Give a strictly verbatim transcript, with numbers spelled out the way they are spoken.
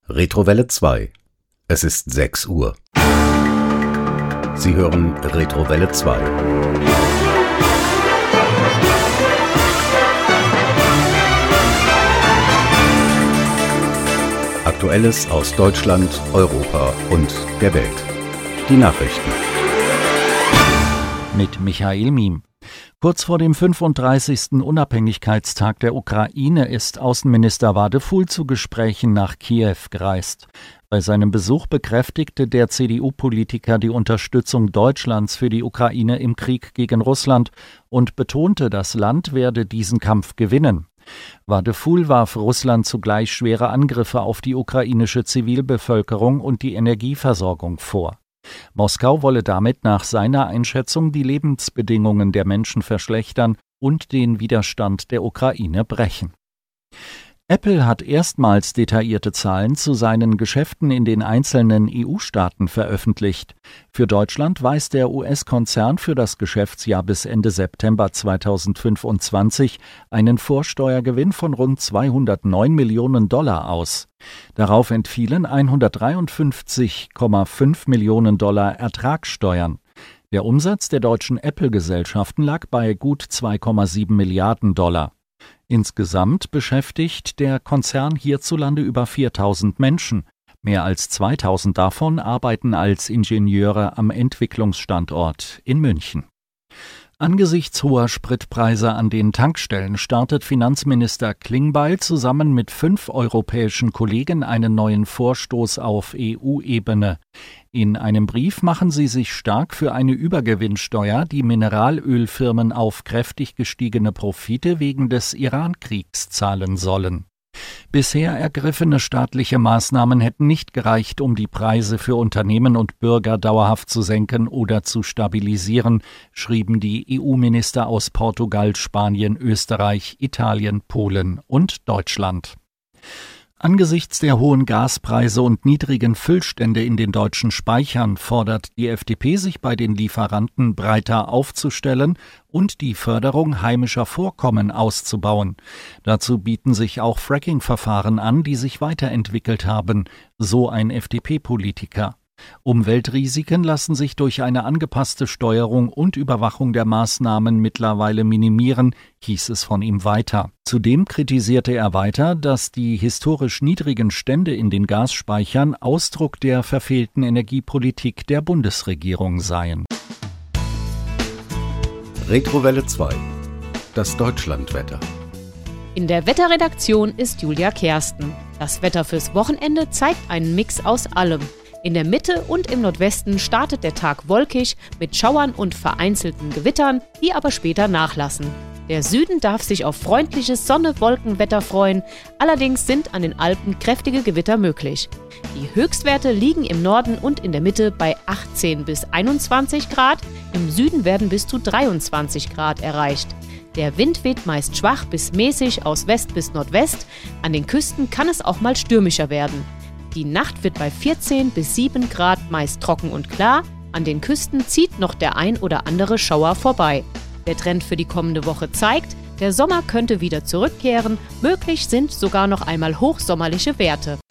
Retrowelle zwei. Es ist sechs Uhr. Sie hören Retrowelle zwei. Aktuelles aus Deutschland, Europa und der Welt. Die Nachrichten. Mit Michael Miem. Kurz vor dem fünfunddreißigsten Unabhängigkeitstag der Ukraine ist Außenminister Wadeful zu Gesprächen nach Kiew gereist. Bei seinem Besuch bekräftigte der C D U-Politiker die Unterstützung Deutschlands für die Ukraine im Krieg gegen Russland und betonte, das Land werde diesen Kampf gewinnen. Wadeful warf Russland zugleich schwere Angriffe auf die ukrainische Zivilbevölkerung und die Energieversorgung vor. Moskau wolle damit nach seiner Einschätzung die Lebensbedingungen der Menschen verschlechtern und den Widerstand der Ukraine brechen. Apple hat erstmals detaillierte Zahlen zu seinen Geschäften in den einzelnen E U-Staaten veröffentlicht. Für Deutschland weist der U S-Konzern für das Geschäftsjahr bis Ende September zweitausendfünfundzwanzig einen Vorsteuergewinn von rund zweihundertneun Millionen Dollar aus. Darauf entfielen hundertdreiundfünfzig Komma fünf Millionen Dollar Ertragssteuern. Der Umsatz der deutschen Apple-Gesellschaften lag bei gut zwei Komma sieben Milliarden Dollar. Insgesamt beschäftigt der Konzern hierzulande über viertausend Menschen. Mehr als zweitausend davon arbeiten als Ingenieure am Entwicklungsstandort in München. Angesichts hoher Spritpreise an den Tankstellen startet Finanzminister Klingbeil zusammen mit fünf europäischen Kollegen einen neuen Vorstoß auf E U-Ebene. In einem Brief machen sie sich stark für eine Übergewinnsteuer, die Mineralölfirmen auf kräftig gestiegene Profite wegen des Iran-Kriegs zahlen sollen. Bisher ergriffene staatliche Maßnahmen hätten nicht gereicht, um die Preise für Unternehmen und Bürger dauerhaft zu senken oder zu stabilisieren, schrieben die E U-Minister aus Portugal, Spanien, Österreich, Italien, Polen und Deutschland. Angesichts der hohen Gaspreise und niedrigen Füllstände in den deutschen Speichern fordert die F D P, sich bei den Lieferanten breiter aufzustellen und die Förderung heimischer Vorkommen auszubauen. Dazu bieten sich auch Fracking-Verfahren an, die sich weiterentwickelt haben, so ein F D P-Politiker. Umweltrisiken lassen sich durch eine angepasste Steuerung und Überwachung der Maßnahmen mittlerweile minimieren, hieß es von ihm weiter. Zudem kritisierte er weiter, dass die historisch niedrigen Stände in den Gasspeichern Ausdruck der verfehlten Energiepolitik der Bundesregierung seien. Retrowelle zwei. Das Deutschlandwetter. In der Wetterredaktion ist Julia Kersten. Das Wetter fürs Wochenende zeigt einen Mix aus allem. In der Mitte und im Nordwesten startet der Tag wolkig mit Schauern und vereinzelten Gewittern, die aber später nachlassen. Der Süden darf sich auf freundliches Sonne-Wolken-Wetter freuen, allerdings sind an den Alpen kräftige Gewitter möglich. Die Höchstwerte liegen im Norden und in der Mitte bei achtzehn bis einundzwanzig Grad, im Süden werden bis zu dreiundzwanzig Grad erreicht. Der Wind weht meist schwach bis mäßig aus West bis Nordwest, an den Küsten kann es auch mal stürmischer werden. Die Nacht wird bei vierzehn bis sieben Grad meist trocken und klar. An den Küsten zieht noch der ein oder andere Schauer vorbei. Der Trend für die kommende Woche zeigt, der Sommer könnte wieder zurückkehren. Möglich sind sogar noch einmal hochsommerliche Werte.